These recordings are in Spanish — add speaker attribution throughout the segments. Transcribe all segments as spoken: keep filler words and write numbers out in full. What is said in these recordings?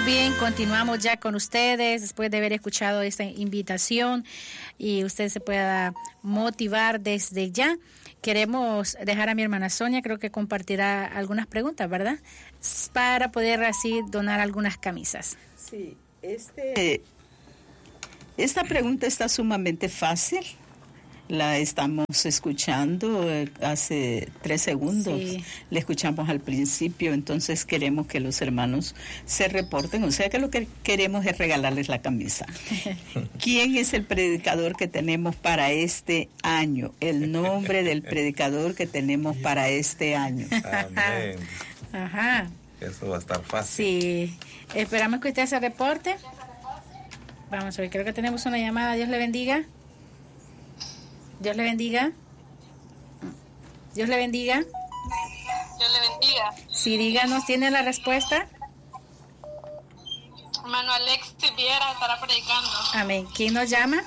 Speaker 1: bien, continuamos ya con ustedes después de haber escuchado esta invitación y usted se pueda motivar desde ya. Queremos dejar a mi hermana Sonia, creo que compartirá algunas preguntas, ¿verdad? Para poder así donar algunas camisas.
Speaker 2: Sí, este, esta pregunta está sumamente fácil. La estamos escuchando hace tres segundos. Sí. La escuchamos al principio, entonces queremos que los hermanos se reporten. O sea que lo que queremos es regalarles la camisa. ¿Quién es el predicador que tenemos para este año? El nombre del predicador que tenemos para este año.
Speaker 3: Amén.
Speaker 1: Ajá.
Speaker 3: Eso va a estar fácil.
Speaker 1: Sí. Esperamos que usted se reporte. Vamos a ver, creo que tenemos una llamada. Dios le bendiga. Dios le bendiga. Dios le bendiga.
Speaker 4: Dios le bendiga.
Speaker 1: Sí, díganos, ¿tiene la respuesta?
Speaker 4: Hermano Alexis Viera estará predicando.
Speaker 1: Amén. ¿Quién nos llama?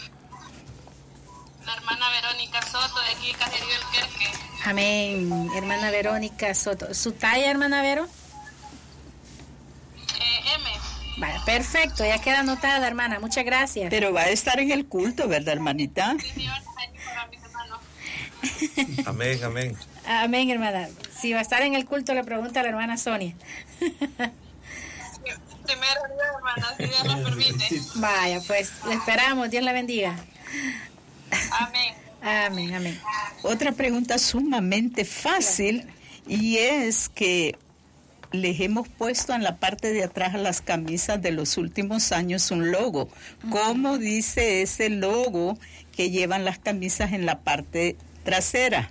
Speaker 4: La hermana Verónica Soto de aquí, Caserío El Querque.
Speaker 1: Amén. Hermana Verónica Soto. ¿Su talla, hermana Vero?
Speaker 4: Eh, M.
Speaker 1: Vale, perfecto, ya queda anotada, hermana. Muchas gracias.
Speaker 2: Pero va a estar en el culto, ¿verdad, hermanita?
Speaker 4: Sí, señor. Mis hermanos.
Speaker 3: Amén, amén.
Speaker 1: Amén, hermana. Si va a estar en el culto, le pregunta a la hermana Sonia.
Speaker 4: Primero Dios, hermana, si Dios nos permite.
Speaker 1: Vaya, pues, le esperamos. Dios la bendiga.
Speaker 4: Amén.
Speaker 1: Amén, amén.
Speaker 2: Otra pregunta sumamente fácil y es que les hemos puesto en la parte de atrás a las camisas de los últimos años un logo. ¿Cómo dice ese logo que llevan las camisas en la parte trasera?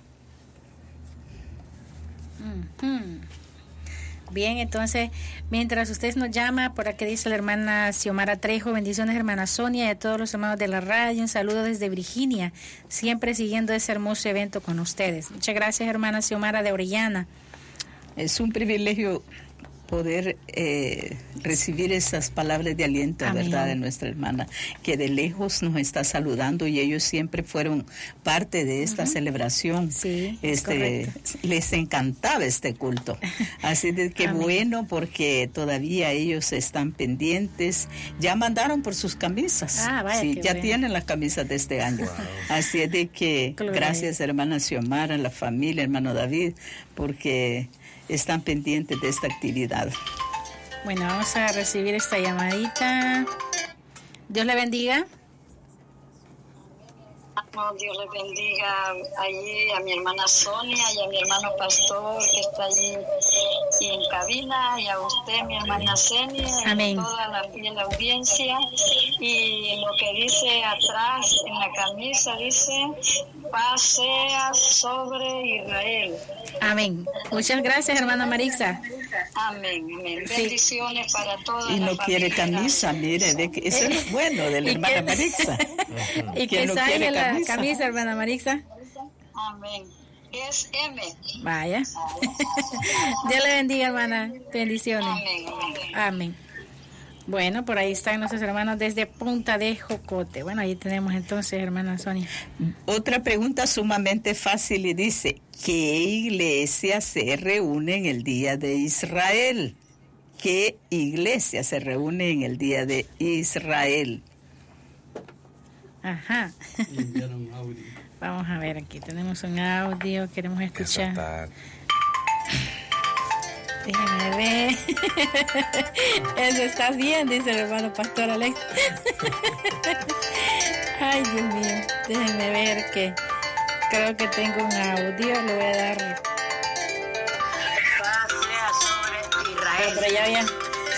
Speaker 1: Uh-huh. Bien, entonces, mientras usted nos llama, por aquí dice la hermana Xiomara Trejo, bendiciones hermana Sonia y a todos los hermanos de la radio, un saludo desde Virginia, siempre siguiendo ese hermoso evento con ustedes. Muchas gracias hermana Xiomara de Orellana.
Speaker 2: Es un privilegio poder eh, recibir esas palabras de aliento, Amén. ¿Verdad?, de nuestra hermana, que de lejos nos está saludando y ellos siempre fueron parte de esta uh-huh. celebración.
Speaker 1: Sí,
Speaker 2: este, les encantaba este culto. Así de que Amén. Bueno, porque todavía ellos están pendientes. Ya mandaron por sus camisas.
Speaker 1: Ah, vaya,
Speaker 2: sí, ya
Speaker 1: bueno.
Speaker 2: Tienen las camisas de este año. Wow. Así es de que Gloria. Gracias hermana Xiomara, la familia, hermano David, porque están pendientes de esta actividad.
Speaker 1: Bueno, vamos a recibir esta llamadita. Dios le bendiga.
Speaker 5: Dios le bendiga allí a mi hermana Sonia y a mi hermano Pastor que está allí y en cabina, y a usted, mi hermana Senia, y a toda la fiel audiencia. Y lo que dice atrás en la camisa dice: pasea sobre Israel.
Speaker 1: Amén. Muchas gracias, hermana Marixa.
Speaker 5: Amén, amén. Sí. Bendiciones para todos.
Speaker 2: Y no quiere camisa, mire, de que eso es bueno de la hermana que, Marixa.
Speaker 1: Y que, que no quiere la camisa. camisa, hermana Marixa.
Speaker 5: Amén. Es M.
Speaker 1: Vaya. Dios le bendiga, hermana. Bendiciones.
Speaker 5: Amén, amén.
Speaker 1: Amén. Bueno, por ahí están nuestros hermanos desde Punta de Jocote. Bueno, ahí tenemos entonces, hermana Sonia.
Speaker 2: Otra pregunta sumamente fácil y dice: ¿qué iglesia se reúne en el Día de Israel? ¿Qué iglesia se reúne en el Día de Israel?
Speaker 1: Ajá. Vamos a ver, aquí tenemos un audio, queremos escuchar. Déjeme ver. Eso está bien, dice el hermano Pastor Alex. Ay, Dios mío. Déjenme ver que creo que tengo un audio. Le voy a dar. Pero, pero ya, ya.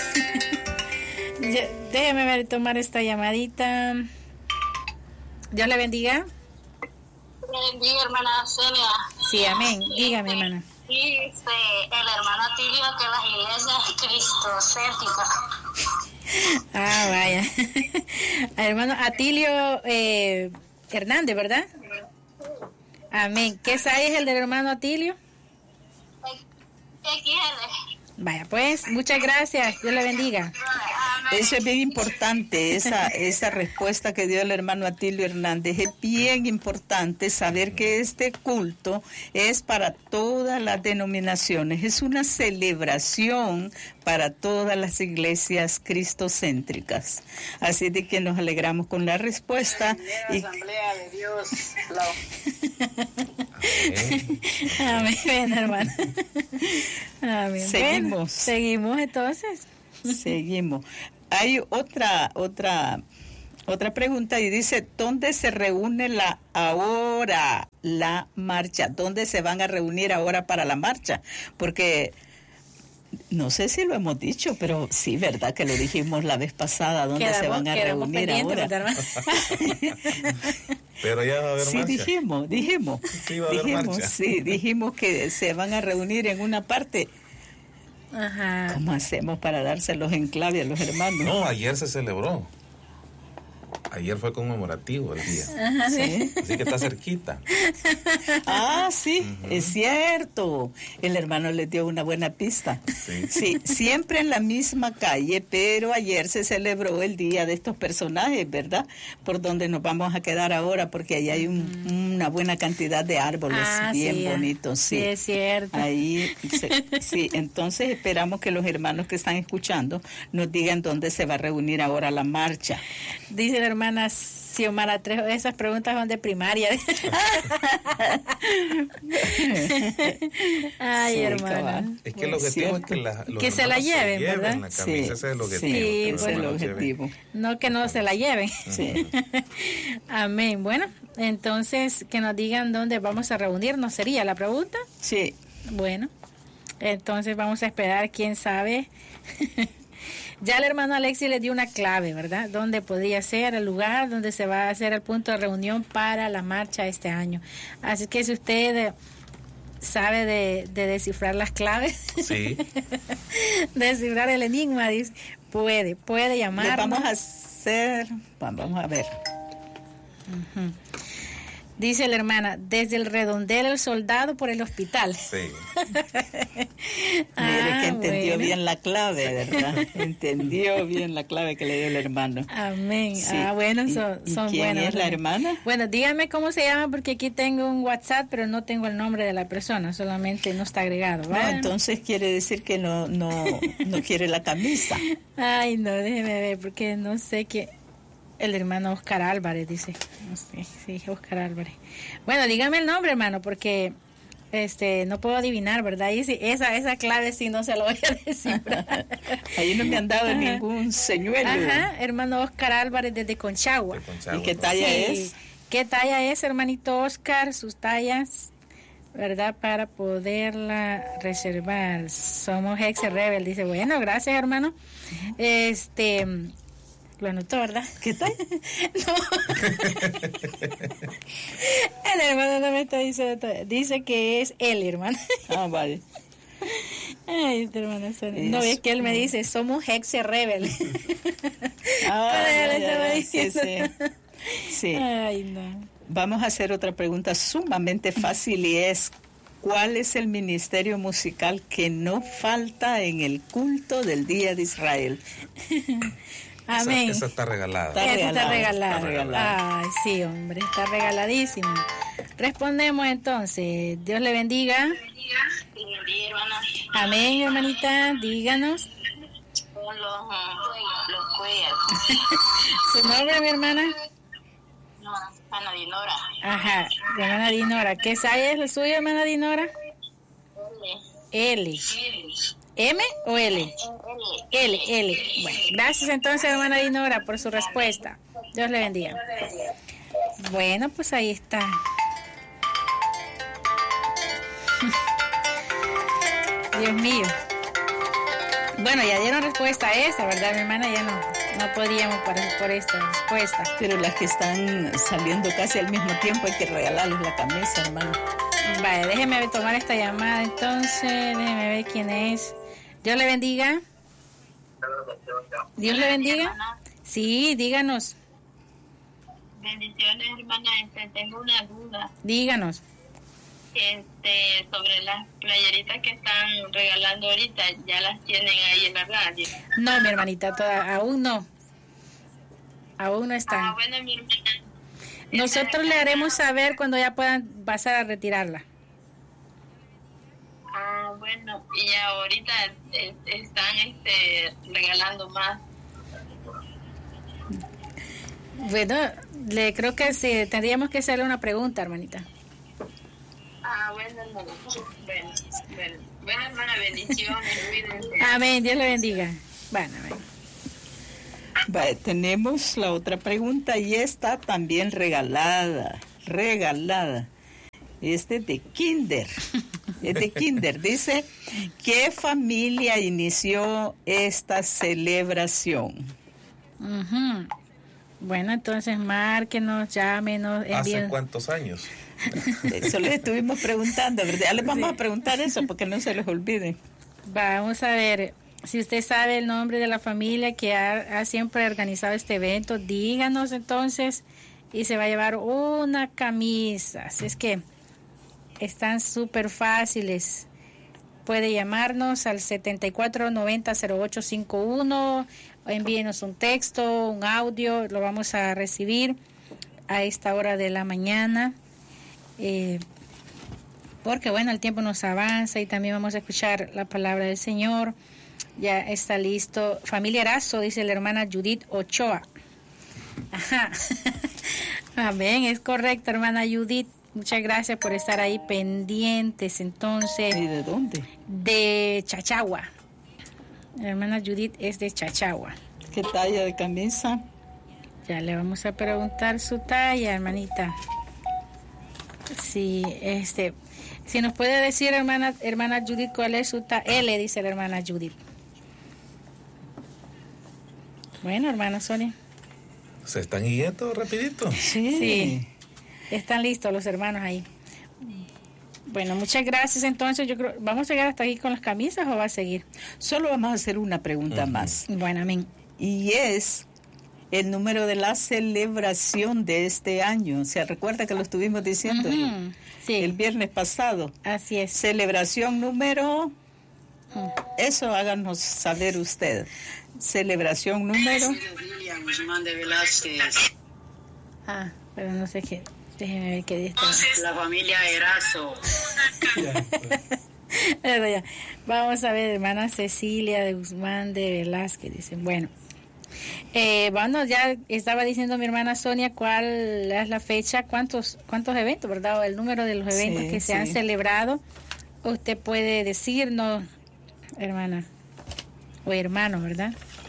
Speaker 1: ya. Déjeme ver, tomar esta llamadita. Dios le bendiga.
Speaker 4: Le bendiga, hermana Celia.
Speaker 1: Sí, amén. Dígame, hermana.
Speaker 4: Dice el hermano Atilio que las iglesias cristocéntricas.
Speaker 1: Ah, vaya. Hermano Atilio eh, Hernández, ¿verdad? Amén. ¿Qué sabe es el del hermano Atilio?
Speaker 4: X L.
Speaker 1: Vaya, pues, muchas gracias. Dios le bendiga.
Speaker 2: Eso es bien importante, esa, esa respuesta que dio el hermano Atilio Hernández. Es bien importante saber que este culto es para todas las denominaciones, es una celebración para todas las iglesias cristocéntricas. Así de que nos alegramos con la respuesta. Y...
Speaker 5: Asamblea de Dios.
Speaker 1: Amén, Amén hermano. Amén.
Speaker 2: Seguimos.
Speaker 1: Bueno, seguimos entonces.
Speaker 2: Seguimos. Hay otra, otra, otra pregunta y dice, ¿dónde se reúne la ahora la marcha? ¿Dónde se van a reunir ahora para la marcha? Porque no sé si lo hemos dicho, pero sí, ¿verdad? Que lo dijimos la vez pasada, ¿dónde
Speaker 1: quedamos,
Speaker 2: se van a reunir ahora?
Speaker 3: Pero ya va a haber
Speaker 2: sí,
Speaker 3: marcha.
Speaker 2: dijimos, dijimos.
Speaker 3: Sí, va a haber
Speaker 2: dijimos,
Speaker 3: marcha.
Speaker 2: sí, dijimos que se van a reunir en una parte.
Speaker 1: Ajá.
Speaker 2: ¿Cómo hacemos para dárselos en clave a los hermanos?
Speaker 3: No, ayer se celebró. Ayer fue conmemorativo el día.
Speaker 1: Ajá, sí.
Speaker 3: Así que está cerquita.
Speaker 2: Ah, sí, uh-huh. Es cierto. El hermano le dio una buena pista.
Speaker 3: Sí.
Speaker 2: Sí, siempre en la misma calle, pero ayer se celebró el día de estos personajes, ¿verdad? Por donde nos vamos a quedar ahora, porque ahí hay un, uh-huh. una buena cantidad de árboles
Speaker 1: ah,
Speaker 2: bien
Speaker 1: sí,
Speaker 2: bonitos. Sí.
Speaker 1: sí, es cierto.
Speaker 2: Ahí, se, sí, entonces esperamos que los hermanos que están escuchando nos digan dónde se va a reunir ahora la marcha.
Speaker 1: Dice la hermana Xiomara Trejo, esas preguntas son de primaria. Ay, sí, hermana.
Speaker 3: Es que el objetivo es que, la, los
Speaker 1: que se la lleven,
Speaker 3: se
Speaker 1: ¿verdad?
Speaker 3: La camisa,
Speaker 2: sí,
Speaker 3: ese es el objetivo.
Speaker 1: Sí,
Speaker 2: ese es el objetivo.
Speaker 1: No que no se la lleven.
Speaker 2: Sí.
Speaker 1: Amén. Bueno, entonces que nos digan dónde vamos a reunirnos, ¿sería la pregunta?
Speaker 2: Sí.
Speaker 1: Bueno, entonces vamos a esperar, quién sabe. Ya el hermano Alexis les dio una clave, ¿verdad? Donde podría ser el lugar donde se va a hacer el punto de reunión para la marcha este año. Así que si usted sabe de, de descifrar las claves,
Speaker 3: sí.
Speaker 1: descifrar el enigma, dice, puede, puede llamar.
Speaker 2: Vamos a hacer, vamos a ver.
Speaker 1: Uh-huh. Dice la hermana, desde el redondel el soldado por el hospital.
Speaker 3: Sí.
Speaker 2: ah, Mire que entendió
Speaker 1: bueno.
Speaker 2: bien la clave, ¿verdad? Entendió bien la clave que le dio el hermano.
Speaker 1: Amén.
Speaker 2: Sí.
Speaker 1: Ah, bueno, son,
Speaker 2: ¿Y, y
Speaker 1: son
Speaker 2: quién
Speaker 1: buenos.
Speaker 2: es la hermana?
Speaker 1: Bueno, dígame cómo se llama, porque aquí tengo un WhatsApp, pero no tengo el nombre de la persona, solamente no está agregado.
Speaker 2: No, entonces quiere decir que no, no, no quiere la camisa.
Speaker 1: Ay, no, déjeme ver, porque no sé qué. El hermano Oscar Álvarez, dice. No sé, sí, Oscar Álvarez. Bueno, dígame el nombre, hermano, porque este no puedo adivinar, ¿verdad? Y sí, esa, esa clave sí no se lo voy a decir.
Speaker 2: Ahí no me han dado Ajá. ningún señuelo.
Speaker 1: Ajá, hermano Oscar Álvarez desde Conchagua.
Speaker 3: De Conchagua.
Speaker 2: ¿Y qué talla
Speaker 1: sí.
Speaker 2: es?
Speaker 1: ¿Qué talla es, hermanito Oscar? Sus tallas, ¿verdad? Para poderla reservar. Somos ex rebel, dice. Bueno, gracias, hermano. Uh-huh. Este... Lo anotó, ¿verdad?
Speaker 2: ¿Qué tal?
Speaker 1: No. El hermano no me está diciendo. Dice que es él, hermano.
Speaker 2: Ah, vale.
Speaker 1: Ay, este hermano. No, es que él me dice, somos ex rebel.
Speaker 2: Ah,
Speaker 1: ya,
Speaker 2: ya, sí, sí. Sí.
Speaker 1: Ay, no.
Speaker 2: Vamos a hacer otra pregunta sumamente fácil y es, ¿cuál es el ministerio musical que no falta en el culto del Día de Israel?
Speaker 1: Amén.
Speaker 3: Esa, esa está regalada.
Speaker 1: Está esa regalada. Está regalada.
Speaker 3: Está regalada.
Speaker 1: Ay, sí, hombre, está regaladísimo. Respondemos entonces. Dios le bendiga.
Speaker 5: Sí, hermana.
Speaker 1: Amén, hermanita. Díganos.
Speaker 5: Son los, los cuellas.
Speaker 1: ¿Su nombre, mi hermana?
Speaker 5: No, Ana Dinora.
Speaker 1: Ajá, de hermana Dinora. ¿Qué sabe es lo suyo, hermana Dinora? L. L. ¿M o L? L, L. Bueno, gracias entonces, hermana Dinora, por su respuesta. Dios le bendiga. Bueno, pues ahí está. Dios mío. Bueno, ya dieron respuesta a esta, ¿verdad, mi hermana? Ya no, no podíamos por, por esta respuesta.
Speaker 2: Pero las que están saliendo casi al mismo tiempo hay que regalarles la camisa, hermano.
Speaker 1: Vale, déjeme tomar esta llamada entonces, déjeme ver quién es. Dios le bendiga. Dios le bendiga. Sí, díganos.
Speaker 5: Bendiciones, hermana. Tengo una duda.
Speaker 1: Díganos.
Speaker 5: Este, sobre las playeritas que están regalando ahorita, ¿ya las tienen ahí en la radio?
Speaker 1: No, mi hermanita, toda, aún no. Aún no están.
Speaker 5: Ah, bueno, mi hermana.
Speaker 1: Nosotros le haremos saber cuando ya puedan pasar a retirarla.
Speaker 5: Ah, bueno, y ahorita eh, están este, regalando más.
Speaker 1: Bueno, le creo que sí, tendríamos que hacerle una pregunta, hermanita.
Speaker 5: Ah, bueno, hermana. Bueno, bueno, bueno, hermana, bendiciones, cuídense.
Speaker 1: Amén, Dios le bendiga. Bueno, amén.
Speaker 2: Vale, tenemos la otra pregunta y esta también regalada, regalada. Este es de Kinder, es de Kinder. Dice, ¿qué familia inició esta celebración?
Speaker 1: Uh-huh. Bueno, entonces márquenos, llámenos. Envíen.
Speaker 3: ¿Hace cuántos años?
Speaker 2: Eso le estuvimos preguntando, ¿verdad? Ya les vamos sí. a preguntar eso porque no se les olvide.
Speaker 1: Vamos a ver, si usted sabe el nombre de la familia que ha, ha siempre organizado este evento, díganos entonces y se va a llevar una camisa. Así es que están súper fáciles. Puede llamarnos al setenta y cuatro noventa cero ocho cincuenta y uno o envíenos un texto, un audio, lo vamos a recibir a esta hora de la mañana. Eh, porque bueno, el tiempo nos avanza y también vamos a escuchar la palabra del Señor. Ya está listo. Familia Erazo, dice la hermana Judith Ochoa. Ajá. Amén, es correcto, hermana Judith. Muchas gracias por estar ahí pendientes. Entonces,
Speaker 2: ¿y de dónde?
Speaker 1: De Chachagua. La hermana Judith es de Chachagua.
Speaker 2: ¿Qué talla de camisa?
Speaker 1: Ya le vamos a preguntar su talla, hermanita. Sí, este, si nos puede decir, hermana, hermana Judith, cuál es su talla. L, dice la hermana Judith. Bueno, hermana Sonia.
Speaker 3: ¿Se están yendo rapidito?
Speaker 2: Sí.
Speaker 1: Sí. Están listos los hermanos ahí. Bueno, muchas gracias. Entonces, yo creo, ¿vamos a llegar hasta aquí con las camisas o va a seguir?
Speaker 2: Solo vamos a hacer una pregunta uh-huh. más.
Speaker 1: Bueno, amén.
Speaker 2: Y es el número de la celebración de este año. ¿Se recuerda que lo estuvimos diciendo
Speaker 1: uh-huh.
Speaker 2: el,
Speaker 1: sí.
Speaker 2: el viernes pasado?
Speaker 1: Así es.
Speaker 2: Celebración número... Uh-huh. Eso háganos saber usted. Celebración número...
Speaker 6: Guzmán de Velázquez.
Speaker 1: Ah, pero no sé qué. Déjeme ver qué dice.
Speaker 6: La familia Erazo.
Speaker 1: Vamos a ver, hermana Cecilia de Guzmán de Velázquez. Dicen, bueno. Eh, bueno, ya estaba diciendo mi hermana Sonia cuál es la fecha, cuántos cuántos eventos, ¿verdad? O el número de los eventos sí, que se sí. han celebrado. Usted puede decirnos, hermana, o hermano, ¿verdad?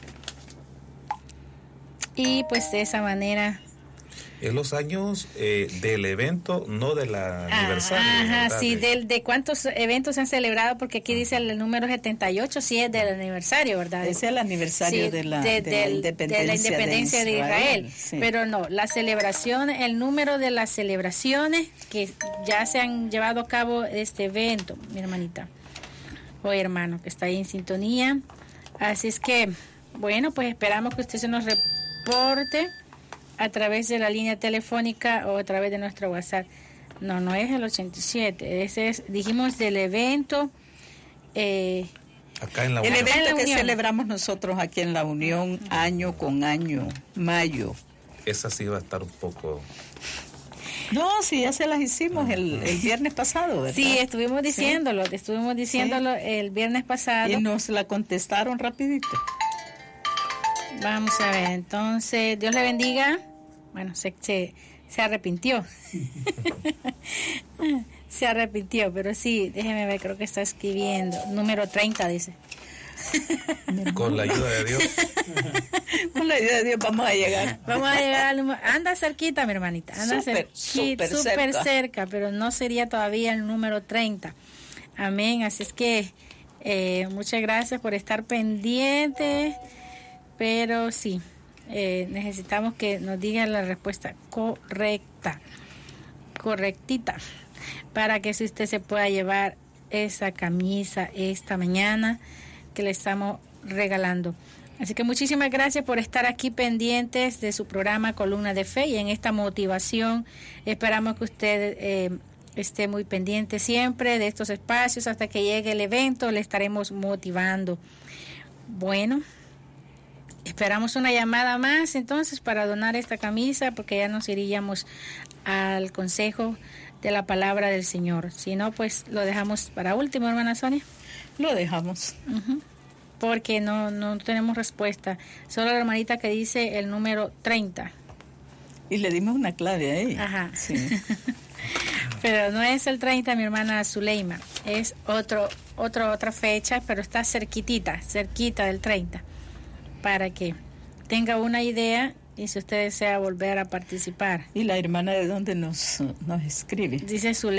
Speaker 1: Y pues de esa manera...
Speaker 3: En los años eh, del evento, no del aniversario.
Speaker 1: Ajá,
Speaker 3: ¿verdad?
Speaker 1: sí, de, de cuántos eventos se han celebrado, porque aquí dice el número setenta y ocho, sí es del aniversario, ¿verdad?
Speaker 2: Es el aniversario sí, de, la, de, de, la independencia
Speaker 1: de la independencia de Israel. De Israel.
Speaker 2: Sí.
Speaker 1: Pero no, la celebración, el número de las celebraciones que ya se han llevado a cabo este evento, mi hermanita, o hermano, que está ahí en sintonía. Así es que, bueno, pues esperamos que usted se nos reporte a través de la línea telefónica o a través de nuestro WhatsApp. No, no es el ochenta y siete, ese es, dijimos del evento. Eh,
Speaker 3: Acá en la
Speaker 2: el
Speaker 3: Unión.
Speaker 2: evento
Speaker 1: la
Speaker 2: que
Speaker 1: Unión.
Speaker 2: Celebramos nosotros aquí en la Unión, año con año, mayo.
Speaker 3: Esa sí va a estar un poco...
Speaker 2: No, sí, ya se las hicimos el, el viernes pasado, ¿verdad?
Speaker 1: Sí, estuvimos diciéndolo, sí. estuvimos diciéndolo sí. el viernes pasado.
Speaker 2: Y nos la contestaron rapidito.
Speaker 1: Vamos a ver, entonces, Dios le bendiga. Bueno, se, se, se arrepintió. Se arrepintió, pero sí, déjeme ver, creo que está escribiendo. Número treinta, dice.
Speaker 3: Con la ayuda de Dios.
Speaker 2: Con la ayuda de Dios vamos a llegar.
Speaker 1: Vamos a llegar al número. Anda cerquita, mi hermanita. Anda
Speaker 2: súper,
Speaker 1: cerquita,
Speaker 2: súper
Speaker 1: súper
Speaker 2: cerca.
Speaker 1: cerca, pero no sería todavía el número treinta. Amén. Así es que eh, muchas gracias por estar pendientes. Pero sí, eh, necesitamos que nos digan la respuesta correcta, correctita, para que si usted se pueda llevar esa camisa esta mañana que le estamos regalando. Así que muchísimas gracias por estar aquí pendientes de su programa Columna de Fe, y en esta motivación esperamos que usted eh, esté muy pendiente siempre de estos espacios hasta que llegue el evento, le estaremos motivando. Bueno, esperamos una llamada más entonces para donar esta camisa, porque ya nos iríamos al consejo de la palabra del Señor. Si no, pues lo dejamos para último, hermana Sonia.
Speaker 2: Lo dejamos.
Speaker 1: Uh-huh. Porque no, no tenemos respuesta. Solo la hermanita que dice el número treinta.
Speaker 2: Y le dimos una clave a ella.
Speaker 1: Ajá.
Speaker 2: Sí.
Speaker 1: Pero no es el treinta, mi hermana Zuleima. Es otro, otro, otra fecha, pero está cerquitita, cerquita del treinta. Para que tenga una idea y si usted desea volver a participar.
Speaker 2: ¿Y la hermana de dónde nos, nos escribe?
Speaker 1: Dice Zuleima.